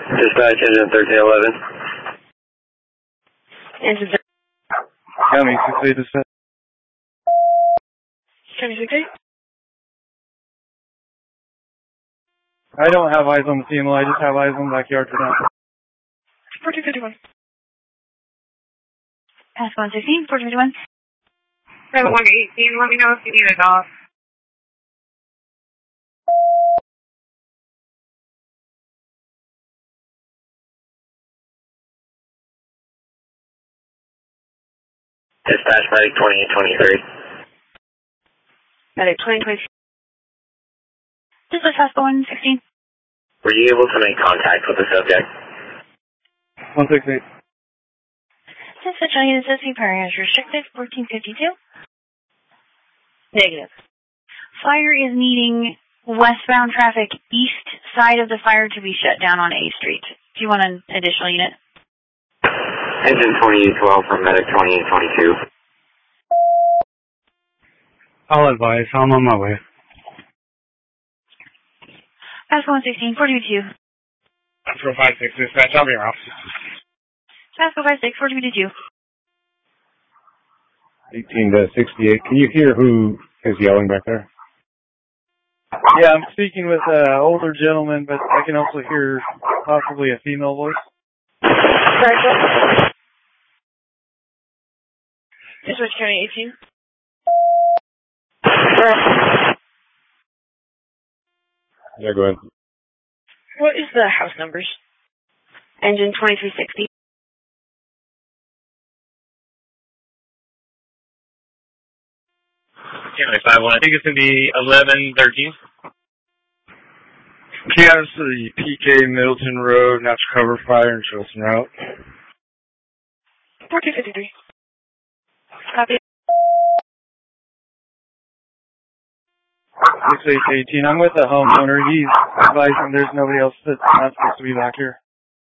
Dispatch engine 1311. Engine County 68 dispatch. County 68. I don't have eyes on the CMO, I just have eyes on the backyard for now. 1451. Pass 116, 1451. 7118, let me know if you need a dog. Dispatch medic 2823. Medic 2023. Dispatch pass 116. Were you able to make contact with the subject? 168. Dispatch on unit says firing is restricted, 1452. Negative. Fire is needing westbound traffic east side of the fire to be shut down on A Street. Do you want an additional unit? Engine 2812 from medic 2822. I'll advise, I'm on my way. Pass 116, 422. 056 dispatch, I'll be off. Pass 456, 422. 18 to 68. Can you hear who is yelling back there? Yeah, I'm speaking with an older gentleman, but I can also hear possibly a female voice. Dispatch County 18. Yeah, go ahead. What is the house numbers? Engine 2360. County 51. I think it's going to be 1113. Kansas City, PK Middleton Road, natural cover fire and Chilson Route. 1453. Copy. 6818. I'm with the homeowner. He's advising there's nobody else that's not supposed to be back here.